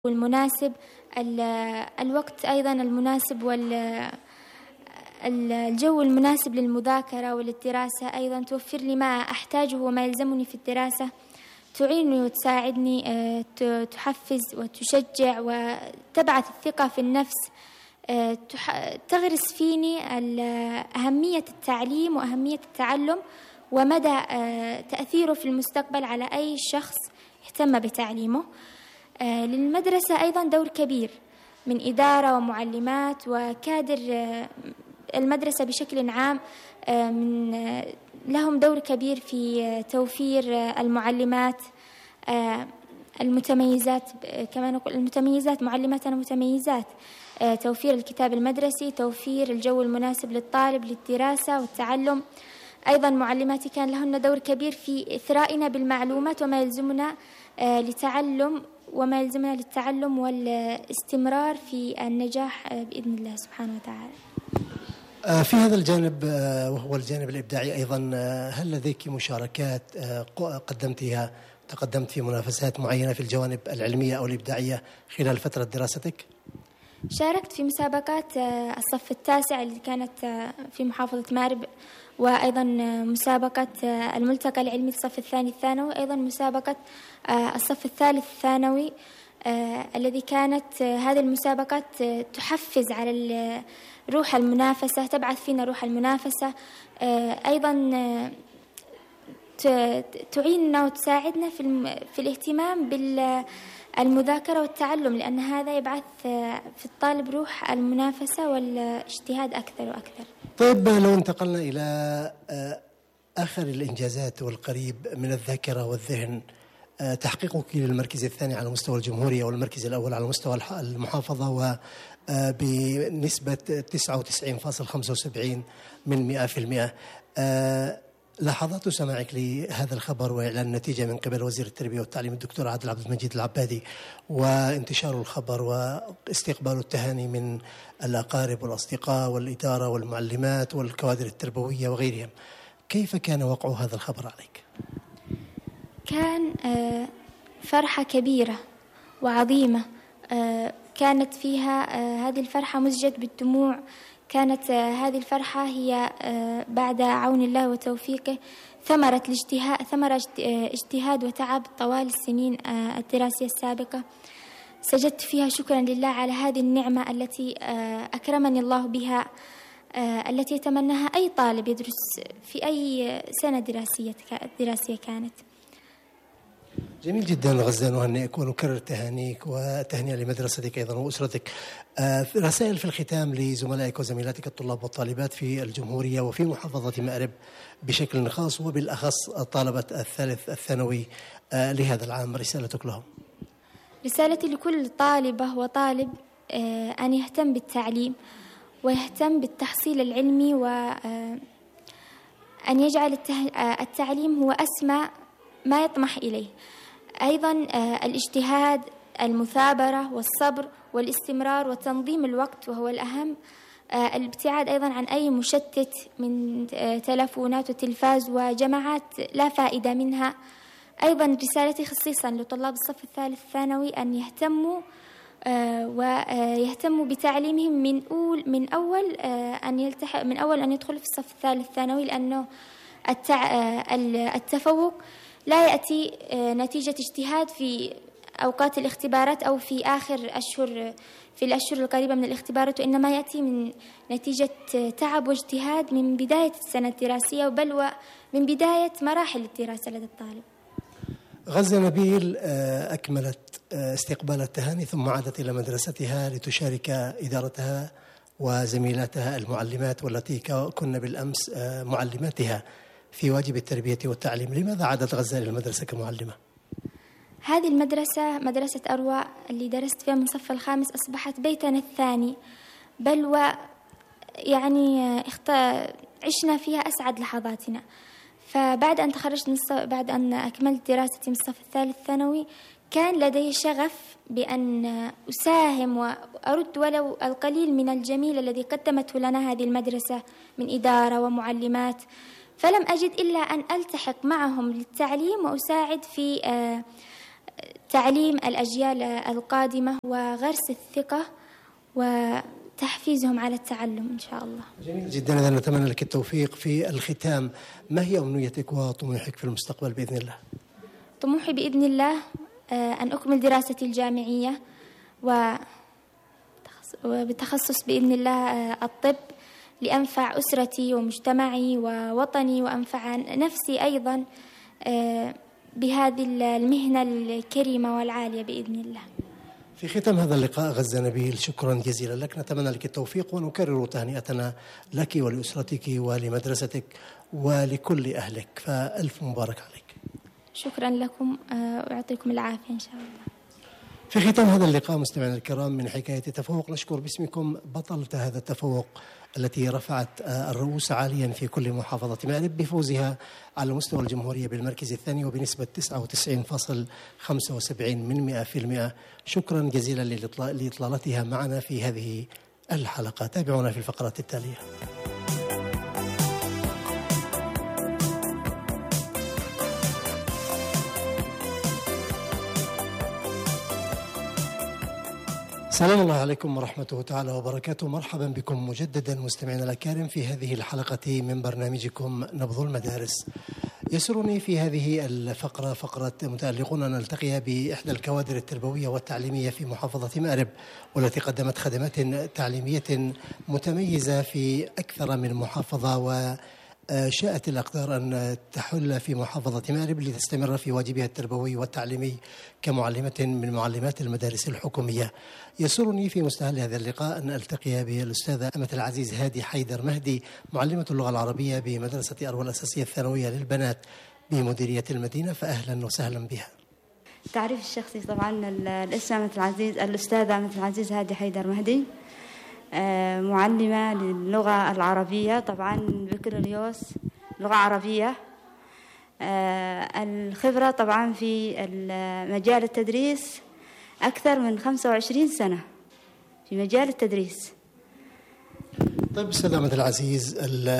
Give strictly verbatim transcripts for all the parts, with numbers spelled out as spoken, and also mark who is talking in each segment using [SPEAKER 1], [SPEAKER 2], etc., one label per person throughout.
[SPEAKER 1] والمناسب، الوقت أيضا المناسب والجو المناسب للمذاكرة وللدراسة، أيضا توفر لي ما أحتاجه وما يلزمني في الدراسة، تعينني وتساعدني، تحفز وتشجع وتبعث الثقة في النفس، تغرس فيني أهمية التعليم وأهمية التعلم ومدى تأثيره في المستقبل على أي شخص اهتم بتعليمه. للمدرسة أيضا دور كبير من إدارة ومعلمات وكادر المدرسة بشكل عام، من لهم دور كبير في توفير المعلمات المتميزات، كما نقول المتميزات، معلماتنا متميزات، توفير الكتاب المدرسي، توفير الجو المناسب للطالب للدراسة والتعلم. أيضا معلماتي كان لهن دور كبير في إثرائنا بالمعلومات وما يلزمنا لتعلم وما يلزمنا للتعلم والاستمرار في النجاح بإذن الله سبحانه وتعالى.
[SPEAKER 2] في هذا الجانب وهو الجانب الإبداعي أيضا، هل لديك مشاركات قدمتها تقدمت في منافسات معينة في الجوانب العلمية أو الإبداعية خلال فترة دراستك؟
[SPEAKER 1] شاركت في مسابقات الصف التاسع اللي كانت في محافظة مأرب، وأيضا مسابقة الملتقى العلمي الصف الثاني الثانوي، أيضا مسابقة الصف الثالث الثانوي، الذي كانت هذه المسابقات تحفز على روح المنافسة، تبعث فينا روح المنافسة، أيضا تعيننا وتساعدنا في في الاهتمام بالمذاكرة والتعلم، لأن هذا يبعث في الطالب روح المنافسة والاجتهاد أكثر وأكثر.
[SPEAKER 2] طيب، لو انتقلنا إلى آخر الإنجازات والقريب من الذاكرة والذهن، تحقيقك للمركز الثاني على مستوى الجمهورية والمركز الأول على مستوى المحافظة وبنسبة تسعة وتسعين فاصلة خمسة وسبعين من مئة في المئة، لحظات سماعك لهذا الخبر وإعلان النتيجة من قبل وزير التربية والتعليم الدكتور عادل عبد المجيد العبادي، وانتشار الخبر واستقبال التهاني من الأقارب والأصدقاء والإدارة والمعلمات والكوادر التربوية وغيرهم، كيف كان وقع هذا الخبر عليك؟
[SPEAKER 1] كان فرحة كبيرة وعظيمة، كانت فيها هذه الفرحة مزجت بالدموع. كانت هذه الفرحة هي بعد عون الله وتوفيقه ثمرة الاجتهاد ثمرة اجتهاد وتعب طوال السنين الدراسية السابقة، سجدت فيها شكرا لله على هذه النعمة التي أكرمني الله بها، التي يتمناها أي طالب يدرس في أي سنة دراسية دراسية كانت.
[SPEAKER 2] جميل جدا غزان، وهنئك ونكرر تهانيك وتهنئة لمدرستك أيضا وأسرتك. آه رسائل في الختام لزملائك وزميلاتك الطلاب والطالبات في الجمهورية وفي محافظة مأرب بشكل خاص، وبالأخص طالبة الثالث الثانوي آه لهذا العام، رسالتك لهم؟
[SPEAKER 1] رسالتي لكل طالبة وطالب آه أن يهتم بالتعليم ويهتم بالتحصيل العلمي، وأن يجعل التعليم هو أسمى ما يطمح إليه. أيضا الاجتهاد، المثابرة والصبر والاستمرار وتنظيم الوقت وهو الأهم، الابتعاد أيضا عن أي مشتت من تلفونات وتلفاز وجماعات لا فائدة منها. أيضا رسالتي خصيصا لطلاب الصف الثالث الثانوي أن يهتموا ويهتموا بتعليمهم من أول من أول أن يلتحق من أول أن يدخلوا في الصف الثالث الثانوي، لأنه التفوق لا يأتي نتيجة اجتهاد في أوقات الاختبارات أو في آخر أشهر في الأشهر القريبة من الاختبارات، وإنما يأتي من نتيجة تعب واجتهاد من بداية السنة الدراسية، بل ومن بداية مراحل الدراسة لدى الطالب.
[SPEAKER 2] غزة نبيل أكملت استقبال التهاني ثم عادت إلى مدرستها لتشارك إدارتها وزميلاتها المعلمات والتي كن بالأمس معلماتها في واجب التربية والتعليم. لماذا عادت غزة إلى المدرسة كمعلمة؟
[SPEAKER 1] هذه المدرسة مدرسة أروى اللي درست فيها من صف الخامس أصبحت بيتنا الثاني، بل و يعني اخت... عشنا فيها أسعد لحظاتنا. فبعد أن تخرجت من الص... بعد أن أكملت دراستي من الصف الثالث ثانوي، كان لدي شغف بأن أساهم وأرد ولو القليل من الجميل الذي قدمته لنا هذه المدرسة من إدارة ومعلمات، فلم أجد إلا أن ألتحق معهم للتعليم وأساعد في تعليم الأجيال القادمة وغرس الثقة وتحفيزهم على التعلم إن شاء الله.
[SPEAKER 2] جميل جدا، إذا نتمنى لك التوفيق. في الختام، ما هي أمنيتك وطموحك في المستقبل بإذن الله؟
[SPEAKER 1] طموحي بإذن الله أن أكمل دراستي الجامعية وبتخصص بإذن الله الطب، لأنفع أسرتي ومجتمعي ووطني وأنفع نفسي أيضا بهذه المهنة الكريمة والعالية بإذن الله.
[SPEAKER 2] في ختام هذا اللقاء غزة نبيل، شكرا جزيلا لك، نتمنى لك التوفيق ونكرر تهنئتنا لك ولأسرتك ولمدرستك ولكل أهلك، فألف مبارك عليك.
[SPEAKER 1] شكرا لكم ويعطيكم العافية إن شاء الله.
[SPEAKER 2] في ختام هذا اللقاء مستمعينا الكرام من حكاية التفوق، نشكر باسمكم بطلة هذا التفوق التي رفعت الرؤوس عاليا في كل محافظة مأرب بفوزها على مستوى الجمهورية بالمركز الثاني وبنسبة تسعة وتسعين فاصلة خمسة وسبعين من مئة في المئة. شكرا جزيلا لإطلالتها معنا في هذه الحلقة. تابعونا في الفقرات التالية. سلام الله عليكم ورحمته تعالى وبركاته. مرحبا بكم مجددا مستمعينا الأكارم في هذه الحلقة من برنامجكم نبض المدارس. يسرني في هذه الفقرة، فقرة متألقون، أن نلتقي بإحدى الكوادر التربوية والتعليمية في محافظة مأرب، والتي قدمت خدمات تعليمية متميزة في أكثر من محافظة، و شاءت الأقدار أن تحل في محافظة مأرب لتستمر في واجبها التربوي والتعليمي كمعلمة من معلمات المدارس الحكومية. يسرني في مستهل هذا اللقاء أن ألتقي بالأستاذة أمة العزيز هادي حيدر مهدي، معلمة اللغة العربية بمدرسة أروى الأساسية الثانوية للبنات بمديرية المدينة، فأهلا وسهلا بها.
[SPEAKER 3] تعريف الشخصي، طبعا الاسم أمة العزيز، الأستاذة أمة العزيز هادي حيدر مهدي، معلمة للغة العربية طبعا بكالوريوس لغة عربية. الخبرة طبعا في مجال التدريس أكثر من خمسة وعشرين سنة في مجال التدريس.
[SPEAKER 2] طيب أستاذة أمة العزيز،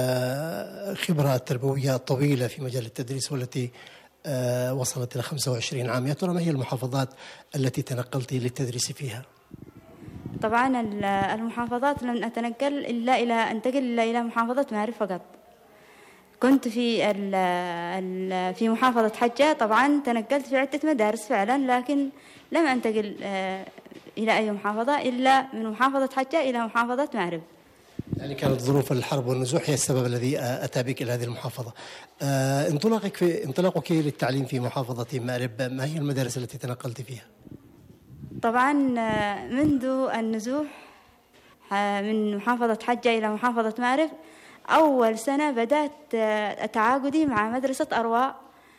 [SPEAKER 2] الخبرة التربوية الطويلة في مجال التدريس والتي وصلت إلى خمسة وعشرين عام، يا ترى ما هي المحافظات التي تنقلت للتدريس فيها؟
[SPEAKER 3] طبعا المحافظات لن أتنقل إلا إلى أنتقل إلا إلى محافظة مأرب فقط. كنت في ال في محافظة حجة، طبعا تنقلت في عدة مدارس فعلا، لكن لم أنتقل إلى أي محافظة إلا من محافظة حجة إلى محافظة مأرب.
[SPEAKER 2] يعني كانت ظروف الحرب والنزوح هي السبب الذي أتى بك إلى هذه المحافظة. انطلاقك في انطلاقك للتعليم في محافظة مأرب، ما هي المدارس التي تنقلت فيها؟
[SPEAKER 3] طبعا منذ النزوح من محافظة حجة إلى محافظة مأرب، أول سنة بدأت تعاقدي مع مدرسة أروى،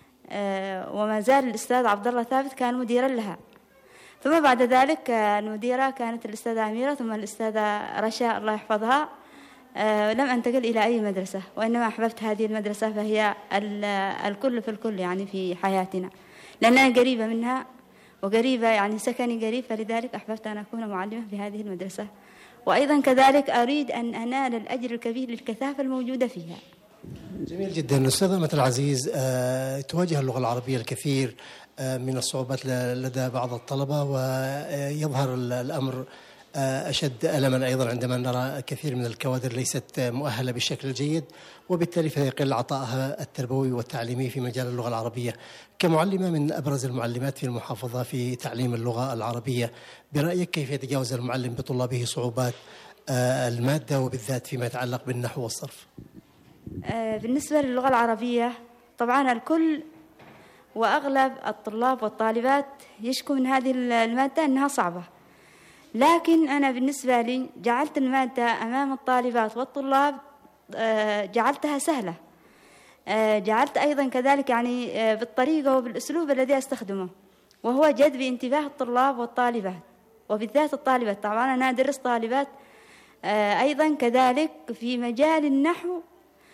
[SPEAKER 3] وما زال الأستاذ عبد الله ثابت كان مديرا لها، ثم بعد ذلك المديرة كانت الأستاذة أميرة، ثم الأستاذة رشا الله يحفظها. لم أنتقل إلى أي مدرسة، وإنما أحببت هذه المدرسة، فهي الكل في الكل يعني في حياتنا، لأنها قريبة منها وقريبة يعني سكني قريب، فلذلك أحببت أن أكون معلمة في هذه المدرسة، وأيضا كذلك أريد أن أنال الأجر الكبير للكثافة الموجودة فيها.
[SPEAKER 2] جميل جدا. أستاذة أمة العزيز، أه تواجه اللغة العربية الكثير أه من الصعوبات لدى بعض الطلبة، ويظهر الأمر أشد ألما أيضا عندما نرى كثير من الكوادر ليست مؤهلة بالشكل الجيد، وبالتالي فيقل عطائها التربوي والتعليمي في مجال اللغة العربية. كمعلمة من أبرز المعلمات في المحافظة في تعليم اللغة العربية، برأيك كيف يتجاوز المعلم بطلابه صعوبات المادة وبالذات فيما يتعلق بالنحو والصرف؟
[SPEAKER 3] بالنسبة للغة العربية طبعا الكل وأغلب الطلاب والطالبات يشكو من هذه المادة أنها صعبة، لكن أنا بالنسبة لي جعلت المادة أمام الطالبات والطلاب جعلتها سهلة، جعلت أيضا كذلك يعني بالطريقة وبالأسلوب الذي أستخدمه، وهو جذب انتباه الطلاب والطالبات، وبالذات الطالبات. طبعا أنا أدرس طالبات أيضا كذلك في مجال النحو،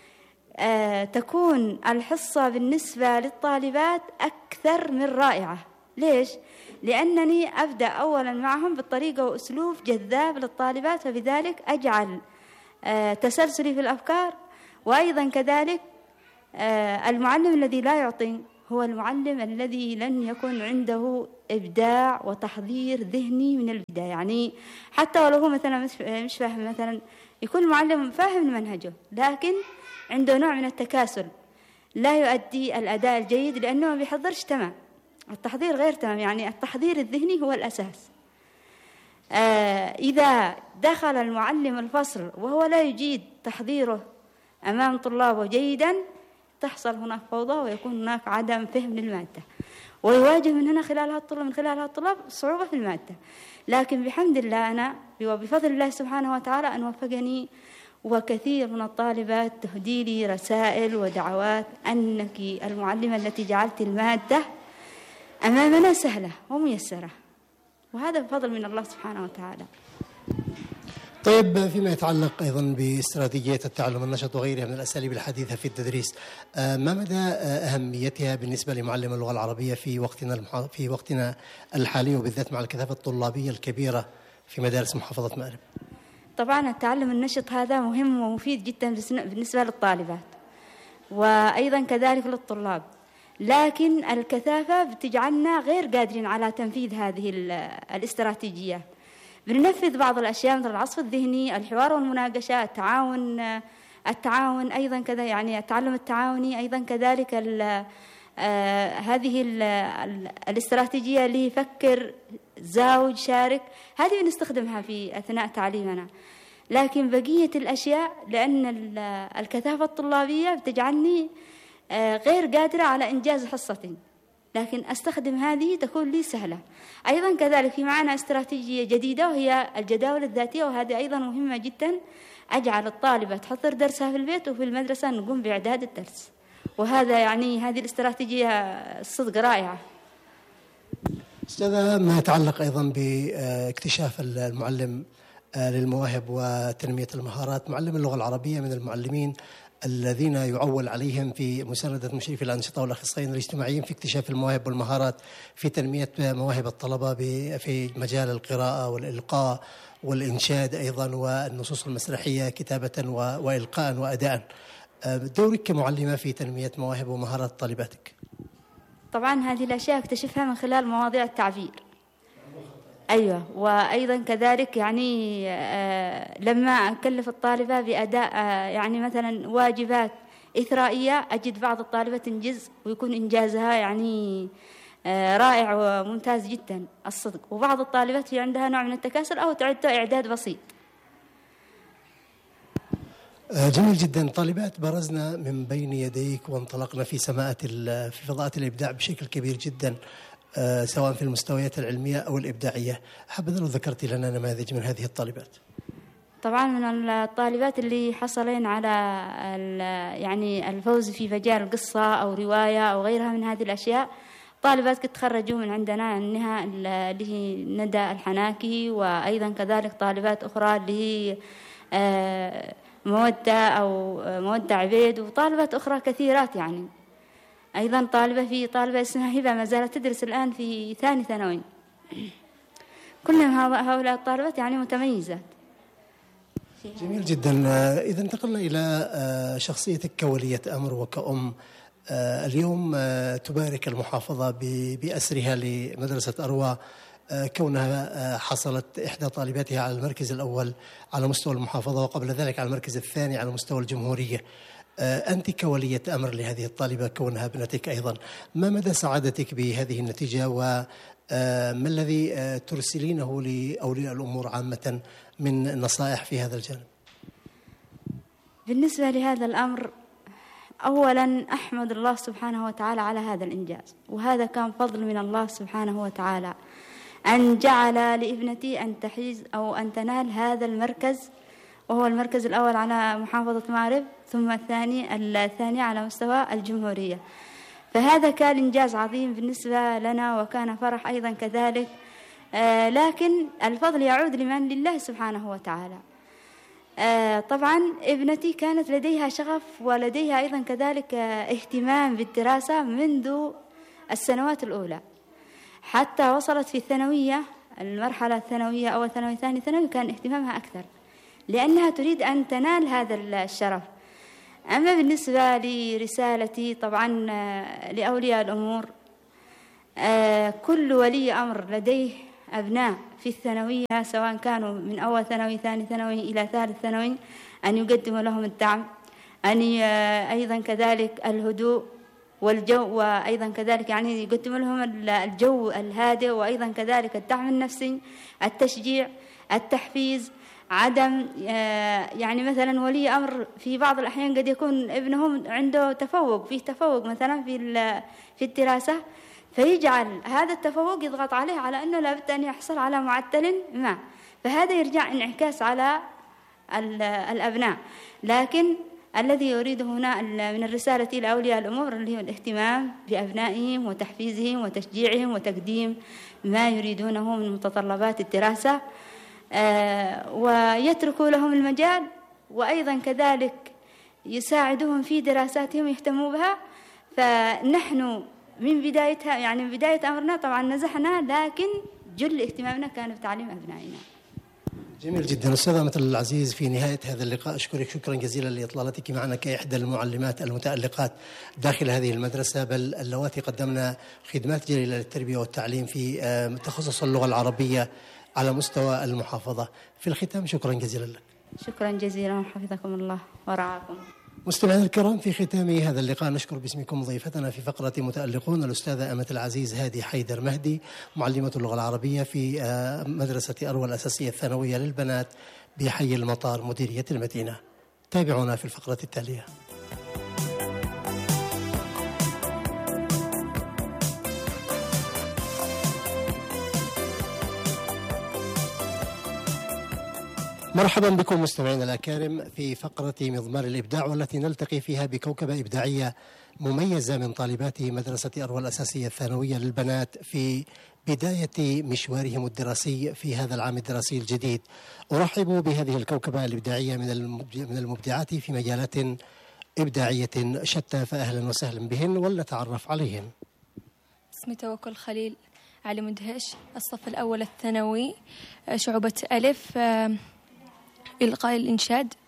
[SPEAKER 3] تكون الحصة بالنسبة للطالبات أكثر من رائعة. ليش؟ لأنني أبدأ أولا معهم بالطريقة وأسلوب جذاب للطالبات، فبذلك أجعل تسلسلي في الأفكار، وأيضا كذلك المعلم الذي لا يعطي هو المعلم الذي لن يكون عنده إبداع وتحضير ذهني من البداية. يعني حتى ولو هو مثلا مش فاهم، مثلا يكون المعلم فاهم منهجه لكن عنده نوع من التكاسل، لا يؤدي الأداء الجيد لأنه ما بيحضرش تمام. التحضير غير تمام، يعني التحضير الذهني هو الأساس. آه إذا دخل المعلم الفصل وهو لا يجيد تحضيره أمام طلابه جيدا، تحصل هناك فوضى ويكون هناك عدم فهم للمادة، ويواجه من هنا خلالها الطلاب من خلالها الطلاب صعوبة في المادة. لكن بحمد الله أنا وبفضل الله سبحانه وتعالى أن وفقني وكثير من الطالبات تهدي لي رسائل ودعوات أنك المعلمة التي جعلت المادة أمامنا سهلة وميسرة، وهذا بفضل من الله سبحانه وتعالى.
[SPEAKER 2] طيب، فيما يتعلق أيضا باستراتيجية التعلم النشط وغيرها من الأساليب الحديثة في التدريس، ما مدى أهميتها بالنسبة لمعلم اللغة العربية في وقتنا في وقتنا الحالي، وبالذات مع الكثافة الطلابية الكبيرة في مدارس محافظة مأرب؟
[SPEAKER 3] طبعا التعلم النشط هذا مهم ومفيد جدا بالنسبة للطالبات وأيضا كذلك للطلاب، لكن الكثافة بتجعلنا غير قادرين على تنفيذ هذه الاستراتيجية. بننفذ بعض الأشياء مثل العصف الذهني، الحوار والمناقشة، التعاون التعاون أيضا كذا، يعني التعلم التعاوني أيضا كذلك. ال آه هذه ال الاستراتيجية اللي يفكر زاوج شارك، هذه بنستخدمها في أثناء تعليمنا. لكن بقية الأشياء لأن الكثافة الطلابية بتجعلني آه غير قادرة على إنجاز حصتي، لكن أستخدم هذه تكون لي سهلة. أيضا كذلك في معنا استراتيجية جديدة وهي الجداول الذاتية، وهذه أيضا مهمة جدا. أجعل الطالبة تحضر درسها في البيت وفي المدرسة نقوم بإعداد الدرس، وهذا يعني هذه الاستراتيجية الصدق رائعة.
[SPEAKER 2] أستاذة، ما يتعلق أيضا باكتشاف المعلم للمواهب وتنمية المهارات، معلم اللغة العربية من المعلمين الذين يعول عليهم في مساندة مشرفي الأنشطة والأخصائيين الاجتماعيين في اكتشاف المواهب والمهارات في تنمية مواهب الطلبة في مجال القراءة والإلقاء والإنشاد أيضا والنصوص المسرحية كتابة وإلقاء وأداء. دورك كمعلمة في تنمية مواهب ومهارات طالباتك؟
[SPEAKER 3] طبعا هذه الأشياء اكتشفها من خلال مواضيع التعبير. أيوة، وأيضا كذلك يعني آه لما أكلف الطالبة بأداء آه يعني مثلا واجبات إثرائية، أجد بعض الطالبات تنجز ويكون إنجازها يعني آه رائع وممتاز جدا الصدق، وبعض الطالبات في عندها نوع من التكاسل أو تعد إعداد بسيط.
[SPEAKER 2] جميل جدا. طالبات برزنا من بين يديك وانطلقنا في سماءة في فضاءات الإبداع بشكل كبير جدا، أه سواء في المستويات العلمية أو الإبداعية. حابة لو ذكرتي لنا نماذج من هذه الطالبات.
[SPEAKER 3] طبعا من الطالبات اللي حصلين على يعني الفوز في مجال قصة أو رواية أو غيرها من هذه الأشياء، طالبات قد تخرجوا من عندنا إنها اللي هي ندى الحناكي، وأيضا كذلك طالبات أخرى اللي هي أه مودة أو مودة عبيد، وطالبات أخرى كثيرات. يعني أيضا طالبة في طالبة اسمها هبة ما زالت تدرس الآن في ثاني ثانوي. كلهم هؤلاء الطالبات يعني متميزات.
[SPEAKER 2] جميل جدا. إذا انتقلنا إلى شخصيتك كولية أمر وكأم، اليوم تبارك المحافظة بأسرها لمدرسة أروى كونها حصلت إحدى طالباتها على المركز الأول على مستوى المحافظة، وقبل ذلك على المركز الثاني على مستوى الجمهورية. أنت كولية أمر لهذه الطالبة كونها ابنتك أيضا، ما مدى سعادتك بهذه النتيجة، وما الذي ترسلينه لأولياء الأمور عامة من نصائح في هذا الجانب؟
[SPEAKER 3] بالنسبة لهذا الأمر، أولا أحمد الله سبحانه وتعالى على هذا الإنجاز، وهذا كان فضل من الله سبحانه وتعالى أن جعل لابنتي أن تحيز أو أن تنال هذا المركز، وهو المركز الأول على محافظة مأرب، ثم الثاني الثاني على مستوى الجمهورية. فهذا كان إنجاز عظيم بالنسبة لنا وكان فرح أيضا كذلك. آه لكن الفضل يعود لمن؟ لله سبحانه وتعالى. آه طبعا ابنتي كانت لديها شغف ولديها أيضا كذلك آه اهتمام بالدراسة منذ السنوات الأولى، حتى وصلت في الثانوية المرحلة الثانوية أو ثانوي ثاني ثانوي كان اهتمامها أكثر، لأنها تريد أن تنال هذا الشرف. أما بالنسبة لرسالتي طبعا لأولياء الأمور، كل ولي أمر لديه أبناء في الثانوية سواء كانوا من أول ثانوي ثاني ثانوي إلى ثالث ثانوي أن يقدموا لهم الدعم، أن أيضا كذلك الهدوء والجو، وأيضا كذلك يعني يقدموا لهم الجو الهادئ، وأيضا كذلك الدعم النفسي، التشجيع، التحفيز. عدم يعني مثلا ولي أمر في بعض الأحيان قد يكون ابنهم عنده تفوق، فيه تفوق مثلا في في الدراسة، فيجعل هذا التفوق يضغط عليه على أنه لابد أن يحصل على معدل ما، فهذا يرجع انعكاس على الأبناء. لكن الذي يريد هنا من الرسالة إلى أولياء الأمور اللي هو الاهتمام بأبنائهم وتحفيزهم وتشجيعهم وتقديم ما يريدونه من متطلبات الدراسة، آه ويتركوا لهم المجال، وأيضا كذلك يساعدوهم في دراساتهم يهتموا بها. فنحن من بدايتها يعني من بداية أمرنا طبعا نزحنا، لكن جل اهتمامنا كان بتعليم أبنائنا.
[SPEAKER 2] جميل جدا. أستاذة أمة العزيز، في نهاية هذا اللقاء أشكرك شكرا جزيلا لإطلالتك معنا كإحدى المعلمات المتألقات داخل هذه المدرسة، بل اللواتي قدمنا خدمات جليلة للتربية والتعليم في تخصص اللغة العربية على مستوى المحافظة. في الختام شكرا جزيلا لك.
[SPEAKER 3] شكرا جزيلا وحفظكم الله ورعاكم.
[SPEAKER 2] مستمعينا الكرام، في ختام هذا اللقاء نشكر باسمكم ضيفتنا في فقرة متألقون الأستاذة أمة العزيز هادي حيدر مهدي، معلمة اللغة العربية في مدرسة أروى الأساسية الثانوية للبنات بحي المطار مديرية المدينة. تابعونا في الفقرة التالية. مرحبا بكم مستمعينا الأكارم في فقرة مضمار الإبداع، والتي نلتقي فيها بكوكبة إبداعية مميزة من طالبات مدرسة أروى الأساسية الثانوية للبنات في بداية مشوارهم الدراسي في هذا العام الدراسي الجديد. أرحب بهذه الكوكبة الإبداعية من المبدعات في مجالات إبداعية شتى، فأهلا وسهلا بهن ولنتعرف عليهن.
[SPEAKER 4] اسمي توكل خليل علي مدهش، الصف الأول الثانوي، شعبة ألف، إلقاء الإنشاد.